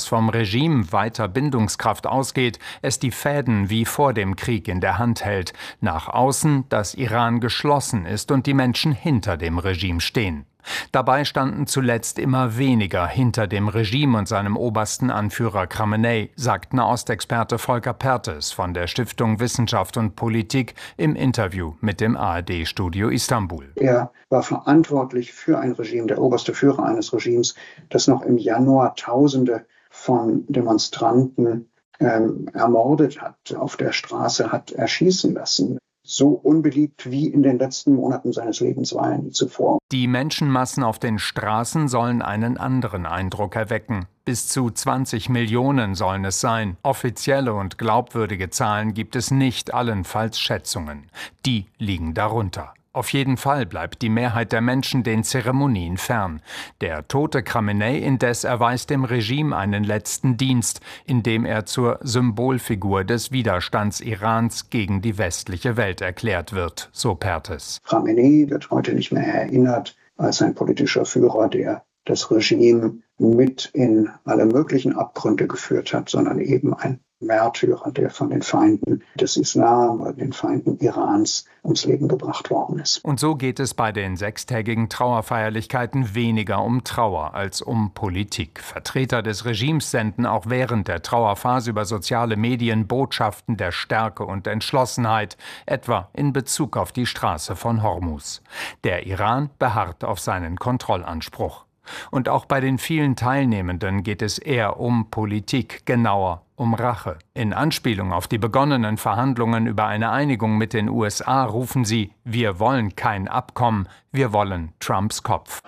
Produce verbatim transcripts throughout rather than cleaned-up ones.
vom Regime weiter Bindungskraft ausgeht, es die Fäden wie vor dem Krieg in der Hand hält. Nach außen, dass Iran geschlossen ist und die Menschen hinter dem Regime stehen. Dabei standen zuletzt immer weniger hinter dem Regime und seinem obersten Anführer Khamenei, sagt Nahostexperte Volker Perthes von der Stiftung Wissenschaft und Politik im Interview mit dem A R D-Studio Istanbul. Er war verantwortlich für ein Regime, der oberste Führer eines Regimes, das noch im Januar Tausende von Demonstranten ähm, ermordet hat, auf der Straße hat erschießen lassen. So unbeliebt wie in den letzten Monaten seines Lebens war er nie zuvor. Die Menschenmassen auf den Straßen sollen einen anderen Eindruck erwecken. Bis zu zwanzig Millionen sollen es sein. Offizielle und glaubwürdige Zahlen gibt es nicht, allenfalls Schätzungen. Die liegen darunter. Auf jeden Fall bleibt die Mehrheit der Menschen den Zeremonien fern. Der tote Khamenei indes erweist dem Regime einen letzten Dienst, indem er zur Symbolfigur des Widerstands Irans gegen die westliche Welt erklärt wird, so Perthes. Khamenei wird heute nicht mehr erinnert als ein politischer Führer, der das Regime mit in alle möglichen Abgründe geführt hat, sondern eben ein Märtyrer, der von den Feinden des Islam oder den Feinden Irans ums Leben gebracht worden ist. Und so geht es bei den sechstägigen Trauerfeierlichkeiten weniger um Trauer als um Politik. Vertreter des Regimes senden auch während der Trauerphase über soziale Medien Botschaften der Stärke und Entschlossenheit, etwa in Bezug auf die Straße von Hormuz. Der Iran beharrt auf seinen Kontrollanspruch. Und auch bei den vielen Teilnehmenden geht es eher um Politik, genauer um Rache. In Anspielung auf die begonnenen Verhandlungen über eine Einigung mit den U S A rufen sie: Wir wollen kein Abkommen, wir wollen Trumps Kopf.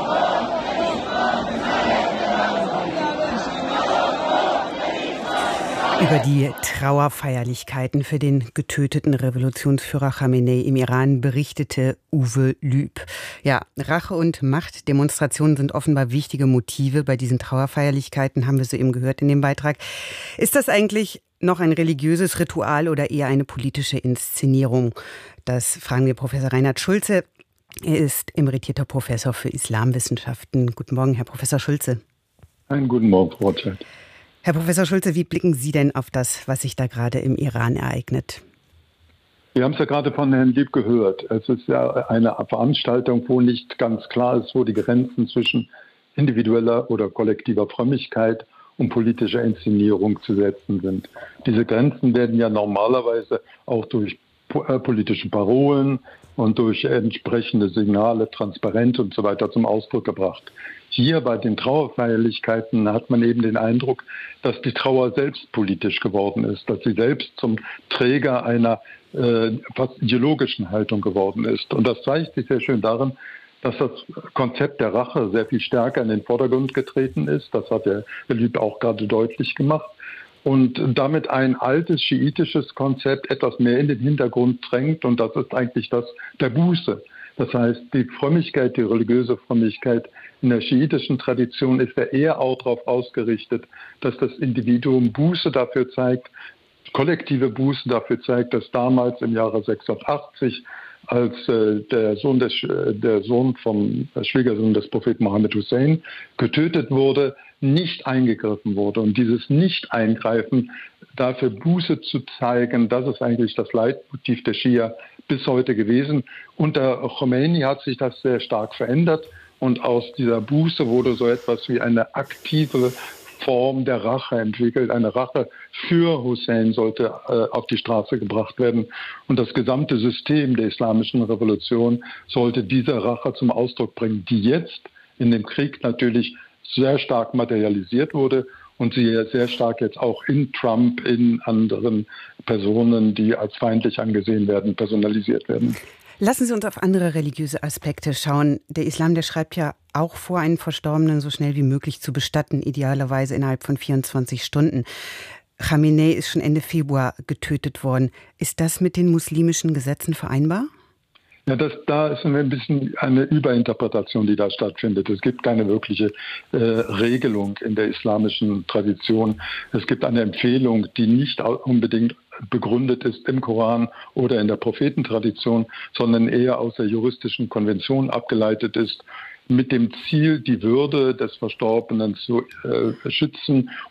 Über die Trauerfeierlichkeiten für den getöteten Revolutionsführer Khamenei im Iran berichtete Uwe Lüb. Ja, Rache und Machtdemonstrationen sind offenbar wichtige Motive bei diesen Trauerfeierlichkeiten, haben wir soeben gehört in dem Beitrag. Ist das eigentlich noch ein religiöses Ritual oder eher eine politische Inszenierung? Das fragen wir Professor Reinhard Schulze. Er ist emeritierter Professor für Islamwissenschaften. Guten Morgen, Herr Professor Schulze. Einen guten Morgen, Frau Rothschild. Herr Professor Schulze, wie blicken Sie denn auf das, was sich da gerade im Iran ereignet? Wir haben es ja gerade von Herrn Lieb gehört. Es ist ja eine Veranstaltung, wo nicht ganz klar ist, wo die Grenzen zwischen individueller oder kollektiver Frömmigkeit und politischer Inszenierung zu setzen sind. Diese Grenzen werden ja normalerweise auch durch politische Parolen und durch entsprechende Signale, transparent und so weiter zum Ausdruck gebracht. Hier bei den Trauerfeierlichkeiten hat man eben den Eindruck, dass die Trauer selbst politisch geworden ist, dass sie selbst zum Träger einer äh, fast ideologischen Haltung geworden ist. Und das zeigt sich sehr schön darin, dass das Konzept der Rache sehr viel stärker in den Vordergrund getreten ist. Das hat der Herr Lüb auch gerade deutlich gemacht. Und damit ein altes schiitisches Konzept etwas mehr in den Hintergrund drängt. Und das ist eigentlich das der Buße. Das heißt, die Frömmigkeit, die religiöse Frömmigkeit in der schiitischen Tradition ist ja eher auch darauf ausgerichtet, dass das Individuum Buße dafür zeigt, kollektive Buße dafür zeigt, dass damals im Jahre sechshundertachtzig, als äh, der Sohn des, der Sohn vom Schwiegersohn des Propheten Mohammed Hussein getötet wurde, nicht eingegriffen wurde. Und dieses Nicht-Eingreifen, dafür Buße zu zeigen, das ist eigentlich das Leitmotiv der Schia bis heute gewesen. Unter Khomeini hat sich das sehr stark verändert und aus dieser Buße wurde so etwas wie eine aktive Form der Rache entwickelt. Eine Rache für Hussein sollte äh, auf die Straße gebracht werden. Und das gesamte System der islamischen Revolution sollte diese Rache zum Ausdruck bringen, die jetzt in dem Krieg natürlich sehr stark materialisiert wurde und sie sehr stark jetzt auch in Trump, in anderen Personen, die als feindlich angesehen werden, personalisiert werden. Lassen Sie uns auf andere religiöse Aspekte schauen. Der Islam, der schreibt ja auch vor, einen Verstorbenen so schnell wie möglich zu bestatten, idealerweise innerhalb von vierundzwanzig Stunden. Khamenei ist schon Ende Februar getötet worden. Ist das mit den muslimischen Gesetzen vereinbar? Ja, das, da ist ein bisschen eine Überinterpretation, die da stattfindet. Es gibt keine wirkliche äh, Regelung in der islamischen Tradition. Es gibt eine Empfehlung, die nicht unbedingt begründet ist im Koran oder in der Prophetentradition, sondern eher aus der juristischen Konvention abgeleitet ist, mit dem Ziel, die Würde des Verstorbenen zu äh, schützen